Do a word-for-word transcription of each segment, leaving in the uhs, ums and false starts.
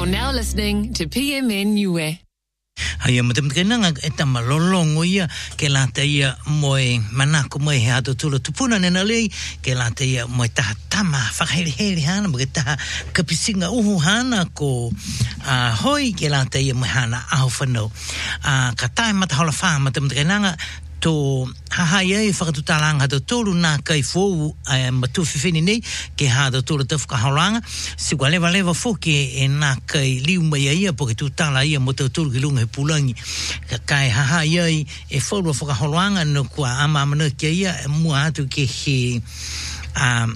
now listening to P M N Niue. Haya matam kenanga eta malolongo ia ke lata ia moe manako moe he ato tula tupuna nena lei ke lata ia moe taha tama whakaheri heri hana mo ke taha kapisinga uhu hana ko uh, hoi ke lata ia moe hana aho whanau uh, ka tae mata hola wha matam kenanga to haha ia whakatutalanga hato tolu nā kai fōu uh, matu whiwhini nei ke hato tolu te whakahauranga si kua lewa lewa fōke e nā kai liu mai ia po ke tutala ia mo tau tolu ki lunga he pulangi ka kai haha ia e whaurua whakahauranga no kua ama amana kia ia mua atu ke he um,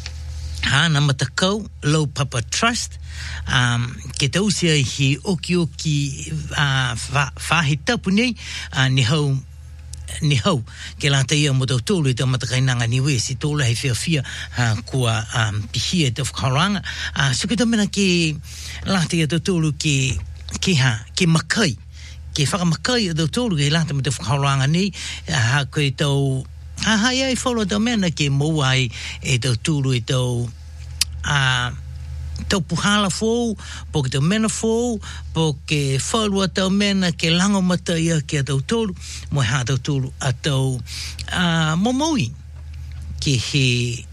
hana matakau Low Papa Trust um, ke tausia hi oki oki uh, whahi tapu nei uh, ni hau ni hau ke la te ia mo tau tolu i te matakainanga niwe si tola he whia whia uh, kua um, pihia te whakaranga uh, so ke tamena ke la te ia tau tolu ke ke ha ke makai ke whakamakai tau tolu ke la te mo te whakaranga ni uh, koe tau ha hai ai wholo tau mena ke mouai e tau tolu i tau uh, tau puhala fōu, po ke tau mena fōu, po ke whalua tau mena ke lango mata ia ke tau tolu, mo ha tau tolu a tau uh, momoui ke he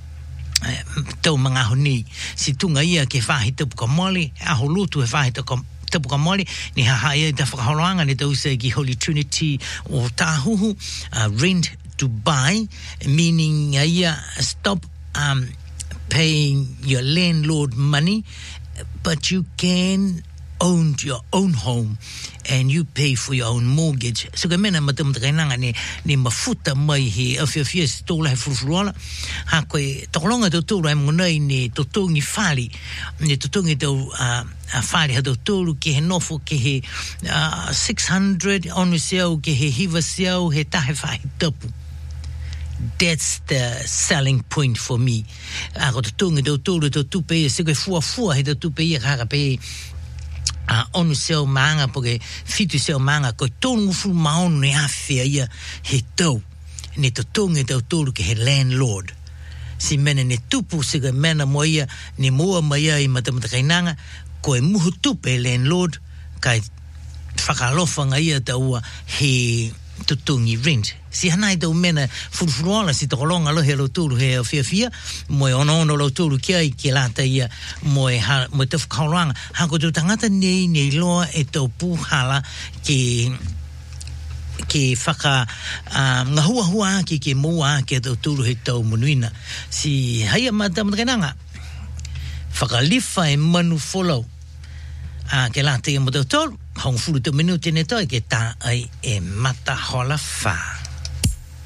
uh, tau mga honi si tunga ia ke whahi tapu ka mole, aho lotu he whahi tapu ka mole, ni haha ia ta whakaholoanga ni tau se ki Holy Trinity o Tāhuhu, uh, rent to buy, meaning uh, ia stop um, paying your landlord money, but you can own your own home and you pay for your own mortgage. So ka mena matam takainanga ni, ni mafuta mai he awhiawhia si tōla he furufuruala. Ha koe tokolonga tau tōla e monai ni totongi whali, ni totongi tau uh, whali ha tau tōlu ke he nofo ke he uh, six hundred onu seau ke he hiva seau he tahe whahi tapu. That's the selling point for me. Ako te tungi tau tōru tau tupe ia, se koe fua fua he tau tupe ia kaka pe uh, onu seo maanga po ke fitu seo maanga, koe tōngu fu maonu ne awhia ia he tau. Ne tau tungi tau tōru ke he landlord. Si mena ne tupu se koe mena mo ia, ne moa mai ia i matamata koe muhu tupe landlord, kai whakalofanga ia taua he tutungi rent. Si hanai tau mena furufuruala si tokolonga lohe lo tūru he o whia whia, moe ono ono lo tūru kia i ke lata ia moe, ha, moe te whakauranga. Hako tau tangata nei nei loa e tau pūhala ke ke whaka uh, ngahua hua ki ke mua ke tau tūru he tau munuina. Si haia mata matakananga whakalifa e manu follow uh, ke lata ia mo tau tōru hong furu te minuti ne toi ke tā ai e mata hola wha.